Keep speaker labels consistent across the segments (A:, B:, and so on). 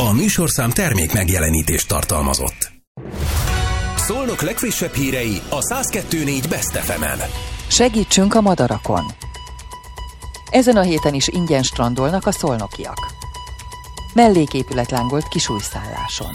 A: A műsorszám termék megjelenítést tartalmazott. Szolnok legfrissebb hírei a 102.4 Best FM-en.
B: Segítsünk a madarakon! Ezen a héten is ingyen strandolnak a szolnokiak. Melléképület lángolt Kisújszálláson.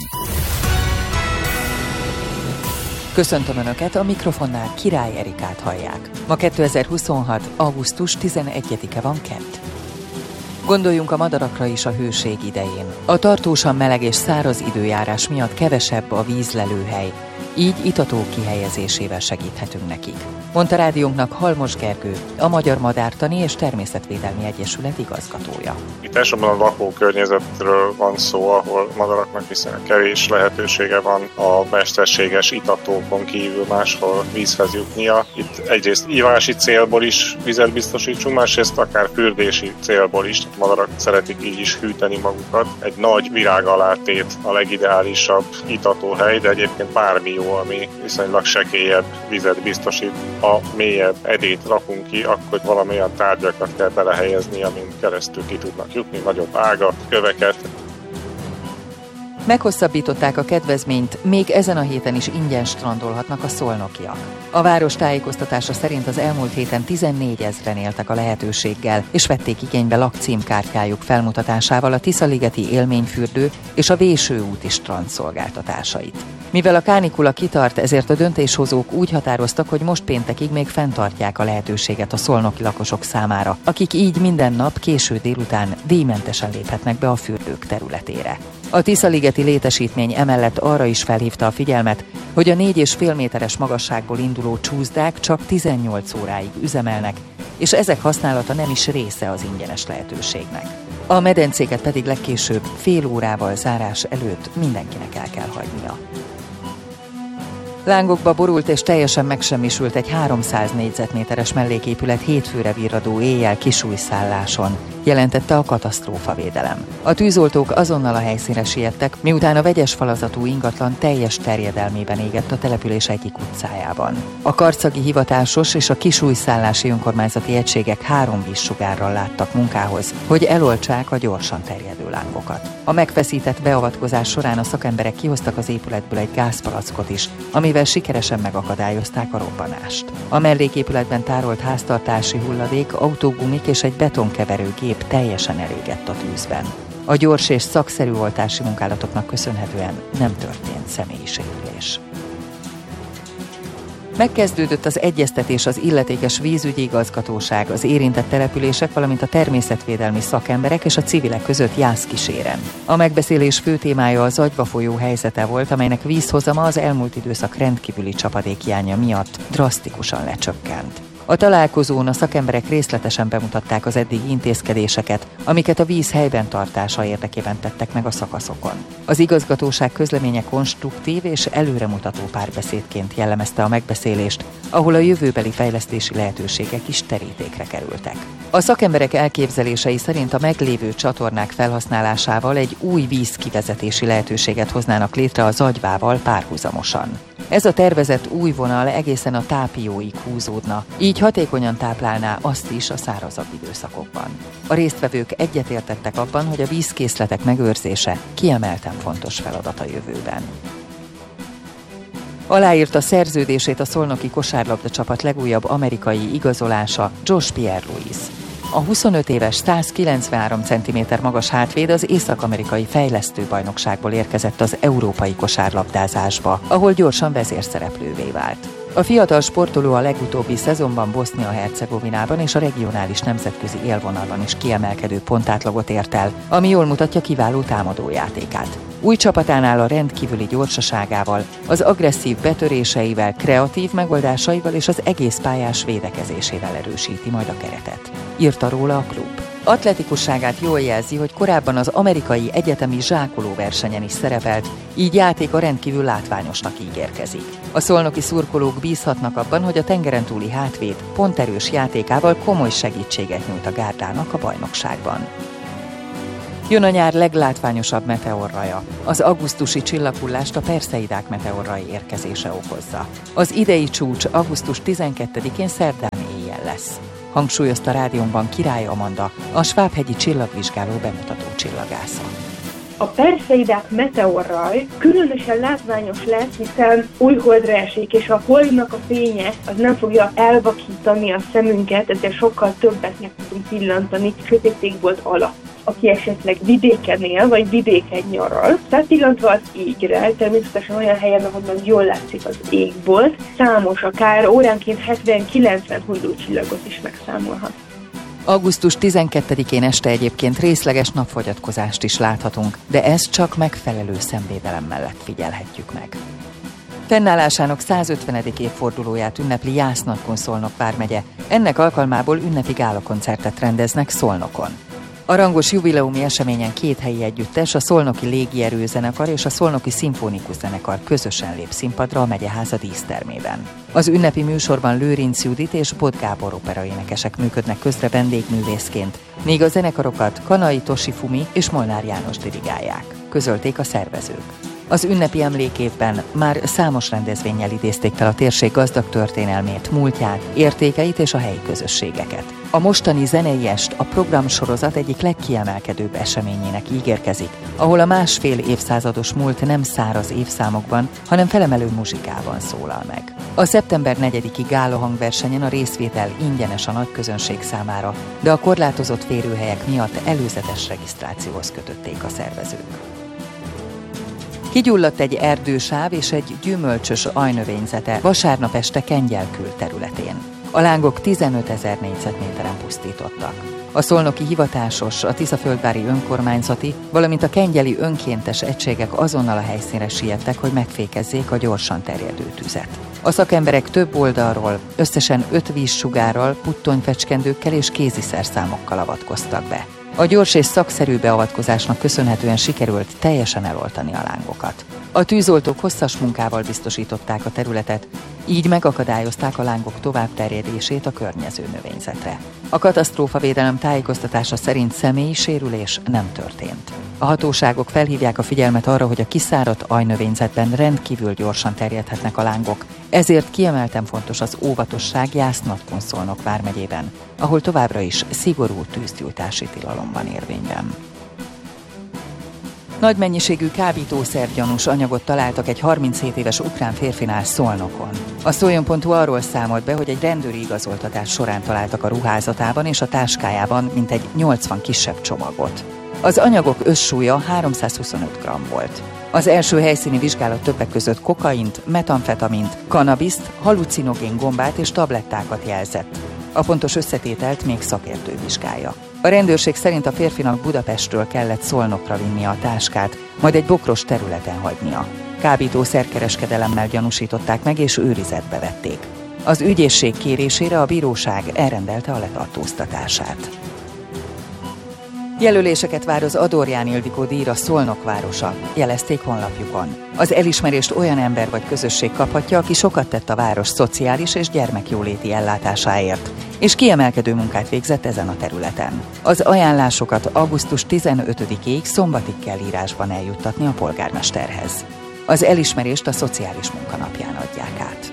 B: Köszöntöm Önöket, a mikrofonnál Király Erikát hallják. Ma 2026. augusztus 11-e van kedd. Gondoljunk a madarakra is a hőség idején. A tartósan meleg és száraz időjárás miatt kevesebb a vízlelőhely, így itatók kihelyezésével segíthetünk nekik, mondta rádiónknak Halmos Gergő, a Magyar Madártani és Természetvédelmi Egyesület igazgatója.
C: Itt elsősorban a lakókörnyezetről van szó, ahol madaraknak viszonylag kevés lehetősége van a mesterséges itatókon kívül máshol vízhez jutnia. Itt egyrészt ívási célból is vizet biztosítsunk, másrészt akár fürdési célból is. A madarak szeretik így is hűteni magukat. Egy nagy virágalátét a legideálisabb itatóhely, de egyébként bármi jó, ami viszonylag sekélyebb vizet biztosít. Ha mélyebb edét rakunk ki, akkor valamilyen tárgyakat kell belehelyezni, amin keresztül ki tudnak jutni, nagyobb ágat, köveket.
B: Meghosszabbították a kedvezményt, még ezen a héten is ingyen strandolhatnak a szolnokiak. A város tájékoztatása szerint az elmúlt héten 14 000-en éltek a lehetőséggel, és vették igénybe lakcímkártyájuk felmutatásával a Tiszaligeti élményfürdő és a Véső úti strand szolgáltatásait. Mivel a kánikula kitart, ezért a döntéshozók úgy határoztak, hogy most péntekig még fenntartják a lehetőséget a szolnoki lakosok számára, akik így minden nap késő délután díjmentesen léphetnek be a fürdők területére. A Tiszaligeti létesítmény emellett arra is felhívta a figyelmet, hogy a 4,5 méteres magasságból induló csúszdák csak 18 óráig üzemelnek, és ezek használata nem is része az ingyenes lehetőségnek. A medencéket pedig legkésőbb fél órával zárás előtt mindenkinek el kell hagynia. Lángokba borult és teljesen megsemmisült egy 300 négyzetméteres melléképület hétfőre virradó éjjel Kisújszálláson, jelentette a katasztrófavédelem. A tűzoltók azonnal a helyszínre siettek, miután a vegyes falazatú ingatlan teljes terjedelmében égett a település egyik utcájában. A karcagi hivatásos és a kisújszállási önkormányzati egységek 3 vízsugárral láttak munkához, hogy eloltsák a gyorsan terjedő lángokat. A megfeszített beavatkozás során a szakemberek kihoztak az épületből egy gázpalackot is, amivel sikeresen megakadályozták a robbanást. A melléképületben tárolt háztartási hulladék, autógumik és egy betonkeverőgép teljesen elégett a tűzben. A gyors és szakszerű oltási munkálatoknak köszönhetően nem történt személyi sérülés. Megkezdődött az egyeztetés az illetékes vízügyi igazgatóság, az érintett települések, valamint a természetvédelmi szakemberek és a civilek között Jászkíséren. A megbeszélés fő témája az Agyba folyó helyzete volt, amelynek vízhozama az elmúlt időszak rendkívüli csapadékhiánya miatt drasztikusan lecsökkent. A találkozón a szakemberek részletesen bemutatták az eddigi intézkedéseket, amiket a víz helyben tartása érdekében tettek meg a szakaszokon. Az igazgatóság közleménye konstruktív és előremutató párbeszédként jellemezte a megbeszélést, ahol a jövőbeli fejlesztési lehetőségek is terítékre kerültek. A szakemberek elképzelései szerint a meglévő csatornák felhasználásával egy új vízkivezetési lehetőséget hoznának létre az Agyvával párhuzamosan. Ez a tervezett új vonal egészen a Tápióig húzódna, így hatékonyan táplálná azt is a szárazabb időszakokban. A résztvevők egyetértettek abban, hogy a vízkészletek megőrzése kiemelten fontos feladat a jövőben. Aláírta szerződését a szolnoki kosárlabda csapat legújabb amerikai igazolása, Josh Pierre-Louis. A 25 éves 193 cm magas hátvéd az észak-amerikai fejlesztőbajnokságból érkezett az európai kosárlabdázásba, ahol gyorsan vezérszereplővé vált. A fiatal sportoló a legutóbbi szezonban Bosznia-Hercegovinában és a regionális nemzetközi élvonalban is kiemelkedő pontátlagot ért el, ami jól mutatja kiváló támadójátékát. Új csapatánál a rendkívüli gyorsaságával, az agresszív betöréseivel, kreatív megoldásaival és az egész pályás védekezésével erősíti majd a keretet, írta róla a klub. Atletikusságát jól jelzi, hogy korábban az amerikai egyetemi zsákoló versenyen is szerepelt, így játéka rendkívül látványosnak ígérkezik. A szolnoki szurkolók bízhatnak abban, hogy a tengeren túli hátvéd ponterős játékával komoly segítséget nyújt a gárdának a bajnokságban. Jön a nyár leglátványosabb meteorraja. Az augusztusi csillaghullást a Perseidák meteorrai érkezése okozza. Az idei csúcs augusztus 12-én szerdán éjjel lesz, hangsúlyozta rádiónkban Király Amanda, a Svábhegyi csillagvizsgáló bemutató csillagásza.
D: A perseidák meteorraj különösen látványos lesz, hiszen új holdra esik, és a holdnak a fénye az nem fogja elvakítani a szemünket, ezért sokkal többet meg tudunk pillantani sötétségbolt alatt. Aki esetleg vidéken él, vagy vidéken nyaral, felpillantva az égre, természetesen olyan helyen, ahonnan jól látszik az égbolt, számos, akár óránként 70-90 hullócsillagot is megszámolhat.
B: Augusztus 12-én este egyébként részleges napfogyatkozást is láthatunk, de ezt csak megfelelő szemvédelem mellett figyelhetjük meg. Fennállásának 150. évfordulóját ünnepli Jász-Nagykun Szolnok vármegye. Ennek alkalmából ünnepi gálakoncertet rendeznek Szolnokon. A rangos jubileumi eseményen két helyi együttes, a Szolnoki Légierőzenekar és a Szolnoki Szimfonikus Zenekar közösen lép színpadra a megyeháza dísztermében. Az ünnepi műsorban Lőrinc Judit és Bot Gábor operaénekesek működnek közre vendégművészként, míg a zenekarokat Kanai Toshifumi és Molnár János dirigálják, közölték a szervezők. Az ünnepi emlékévben már számos rendezvénnyel idézték fel a térség gazdag történelmét, múltját, értékeit és a helyi közösségeket. A mostani zenei est a programsorozat egyik legkiemelkedőbb eseményének ígérkezik, ahol a másfél évszázados múlt nem száraz évszámokban, hanem felemelő muzsikában szólal meg. A szeptember 4-i gála hangversenyen a részvétel ingyenes a nagy közönség számára, de a korlátozott férőhelyek miatt előzetes regisztrációhoz kötötték a szervezők. Kigyulladt egy erdősáv és egy gyümölcsös ajnövényzete vasárnap este Kengyel-Kül területén. A lángok 15 000 négyzetméteren pusztítottak. A szolnoki hivatásos, a Tiszaföldvári önkormányzati, valamint a kengyeli önkéntes egységek azonnal a helyszínre siettek, hogy megfékezzék a gyorsan terjedő tüzet. A szakemberek több oldalról, összesen 5 vízsugárral, puttonyfecskendőkkel és kéziszerszámokkal avatkoztak be. A gyors és szakszerű beavatkozásnak köszönhetően sikerült teljesen eloltani a lángokat. A tűzoltók hosszas munkával biztosították a területet, így megakadályozták a lángok továbbterjedését a környező növényzetre. A katasztrófavédelem tájékoztatása szerint személyi sérülés nem történt. A hatóságok felhívják a figyelmet arra, hogy a kiszáradt ajnövényzetben rendkívül gyorsan terjedhetnek a lángok, ezért kiemelten fontos az óvatosság Jász-Nagykun Szolnok vármegyében, ahol továbbra is szigorú tűzgyújtási tilalom van érvényben. Nagy mennyiségű kábítószergyanús anyagot találtak egy 37 éves ukrán férfinál Szolnokon. A Szoljon.hu arról számolt be, hogy egy rendőri igazoltatás során találtak a ruházatában és a táskájában mintegy 80 kisebb csomagot. Az anyagok összsúlya 325 g volt. Az első helyszíni vizsgálat többek között kokaint, metamfetamint, kannabiszt, halucinogén gombát és tablettákat jelzett. A pontos összetételt még szakértő vizsgálja. A rendőrség szerint a férfinak Budapestről kellett Szolnokra vinnie a táskát, majd egy bokros területen hagynia. Kábítószerkereskedelemmel gyanúsították meg és őrizetbe vették. Az ügyészség kérésére a bíróság elrendelte a letartóztatását. Jelöléseket vár az Adorján Ildikó díjra Szolnok városa, jelezték honlapjukon. Az elismerést olyan ember vagy közösség kaphatja, aki sokat tett a város szociális és gyermekjóléti ellátásáért, és kiemelkedő munkát végzett ezen a területen. Az ajánlásokat augusztus 15-ig szombatig kell írásban eljuttatni a polgármesterhez. Az elismerést a Szociális Munkanapján adják át.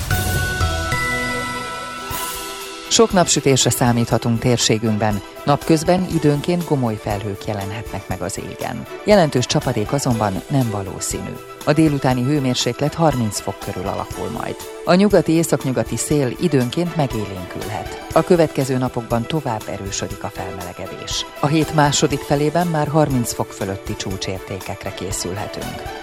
B: Sok napsütésre számíthatunk térségünkben, napközben időnként gomoly felhők jelenhetnek meg az égen. Jelentős csapadék azonban nem valószínű. A délutáni hőmérséklet 30 fok körül alakul majd. A nyugati-északnyugati szél időnként megélénkülhet. A következő napokban tovább erősödik a felmelegedés. A hét második felében már 30 fok fölötti csúcsértékekre készülhetünk.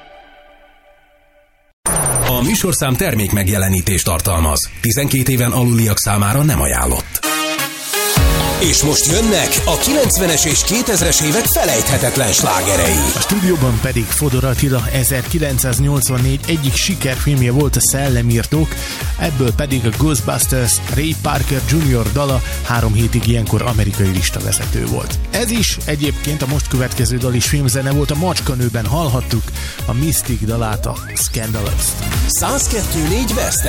A: A műsorszám termék megjelenítést tartalmaz. 12 éven aluliak számára nem ajánlott. És most jönnek a 90-es és 2000-es évek felejthetetlen slágerei.
E: A stúdióban pedig Fodor Attila 1984 egyik sikerfilmje volt a Szellemírtók, ebből pedig a Ghostbusters Ray Parker Jr. dala 3 hétig ilyenkor amerikai listavezető volt. Ez is egyébként a most következő dal is filmzene volt, a Macskanőben hallhattuk a Mystic dalát, a Scandalous-t.
A: 102.4 West